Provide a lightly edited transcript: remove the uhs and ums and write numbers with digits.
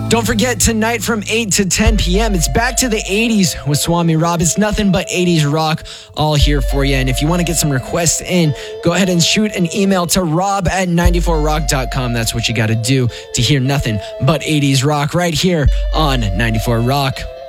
Don't forget, tonight from 8 to 10 p.m., it's back to the 80s with Swami Rob. It's nothing but 80s rock all here for you. And if you want to get some requests in, go ahead and shoot an email to rob@94rock.com. That's what you got to do to hear nothing but 80s rock right here on 94 Rock.